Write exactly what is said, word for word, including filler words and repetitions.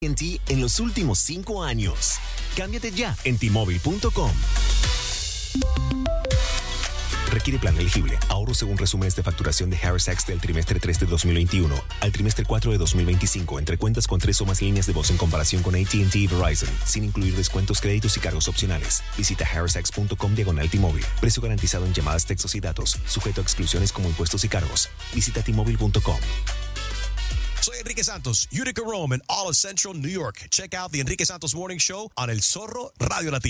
en ti en los últimos cinco años. Cámbiate ya en T Mobile punto com. Requiere plan elegible. Ahorro según resúmenes de facturación de Harris X del trimestre tres de dos mil veintiuno al trimestre cuatro de dos mil veinticinco entre cuentas con tres o más líneas de voz en comparación con A T and T y Verizon, sin incluir descuentos, créditos y cargos opcionales. Visita harris x punto com diagonal T-Mobile. Precio garantizado en llamadas, textos y datos. Sujeto a exclusiones como impuestos y cargos. Visita T Mobile punto com. Soy Enrique Santos, Utica Rome, and all of Central New York. Check out the Enrique Santos Morning Show on El Zorro Radio Latino.